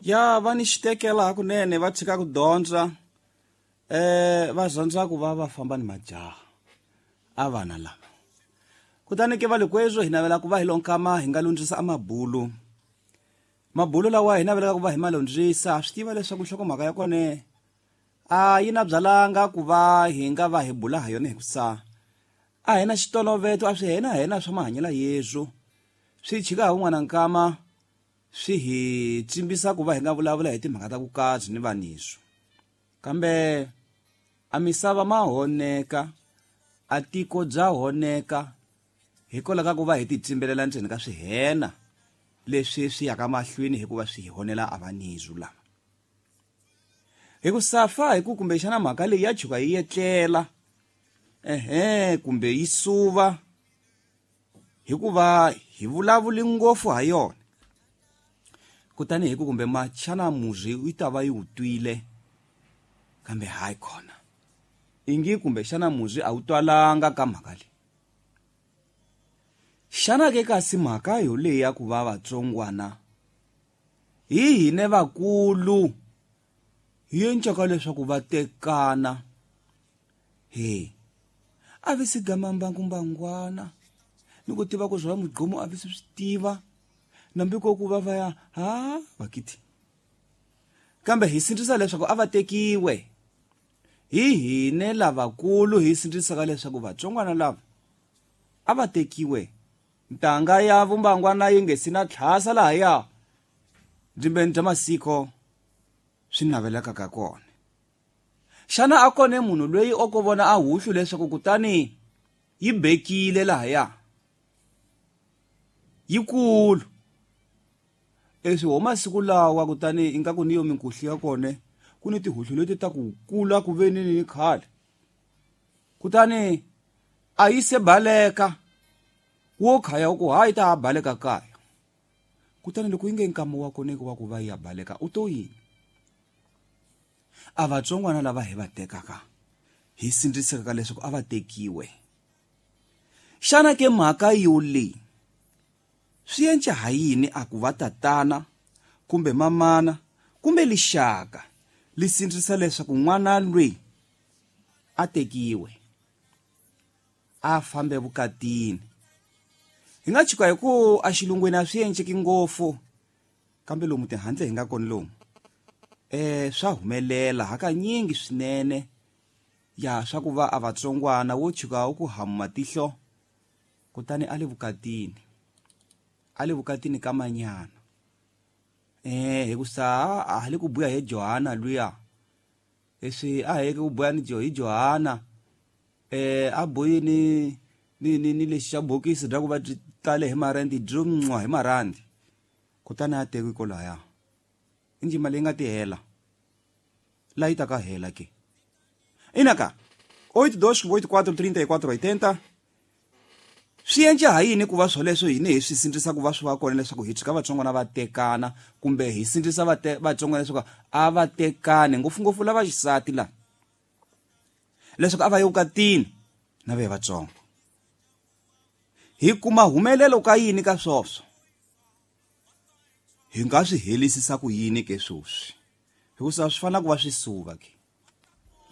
ya va ni xitekela hakunene va tshika ku dyondza va rhandza ku va famba ni majaha a vana lava kutani ke va le kwezo hi navela ku va hi lonkama hi nga lundzisa mabulu lawa hi navelaka ku va hi ma lundzisa swi tiva leswaku nhlokomhaka ya kone a yi na byalanga ku va hi nga va hi bula ha yona hi kusa a hi na xitoloveto a swi hena swa mahanyela Yesu swi chika ha un'wana nkama swi hi tsimbisa ku va hi nga vulavula hi timhaka ta ku kazi ni vaniso kambe a misava ma honeka a tiko bya honeka hikwalaho ka ku va hi ti tsimbelela ntsena ka swihena leswi swi yaka mahlweni hikuva swi hi honela avaniso lama hi ku safa hi ku kumbe xana mhaka leyi ya chuka yi etlela kumbe yi suva hikuva hi vulavuli ngopfu ha yona kutani hi ku kumbe machana muzi u ta va yi utwile kambe hayi khona ingi kumbe xana muzi a wu twalanga ka mhaka leyi xana ke kasi mhaka yo leyi ya ku va vatsongwana hi hine vakulu hi encaka leswaku va tekana a vi si gama mbangumbangwana ni ku tiva ku zwa mugqomo a vi si swi tiva nambi ko ku va ya vakiti kambe hi sindzisa leswaku a va tekiwe hi hine lavakulu hi sindzisaka leswaku vatsongwana lava a va tekiwe ntanga ya vumbangwana yi nge sina tlhasa laha ya dzimbeni bya masiko swi navelaka ka kona xana a kone munhu loyi o ko vona a huhlu leswaku kutani yi bekile laha ya yikulu eswi ho masiku lawa kutani ingaku niyo minkuhli ya kone ku ni tihuhlu leti ta ku kula ku veni ni khale kutani a yi se baleka wo khaya ku hayi ta baleka kaya kutani loko yi nge nkama wa kone ku va ku va ya baleka u to yini a vatsongwana lava hi va tekaka hi sindziseka leswaku a va tekiwe xana ke mhaka yo leyi swi enca ha yini a ku va tatana kumbe mamana kumbe lixaka li sindzisa leswaku n'wana loyi a tekiwe a fambe vukatini hi nga chika hi ku a xilungwini a swi enceki ngopfu kambe lomu tihandle hi nga koni lomu swa humelela hakanyingi swinene ya swa ku va a vatsongwana wo chuka u ku hamu matihlo kutani a le vukatini ka manyana hi ku sa a le ku buya hi Johana luya leswi a hi ku buya ni hi Johana a boyi ni lexi xa bokisi bya ku va tale hi marandi drum hi marandi kutani a teki ko laya injima leyi nga ti hela la yi ta ka hela ke inaka 82843480 swi enca ha yini ku va swoleswo hini hi swi sindzisa ku va swi va kona leswaku hi tshika vatsongwana va tekana kumbe hi sindzisa vatsongwana leswaku a va tekane ngopfungopfu lava xisati la leswaku a va yevukatini na ve vatsongo hi kuma humelelo ka yini ka swoswo hi nga swi helisisa ku yini ke swoswi hikusa swi fana ku va swi suva ke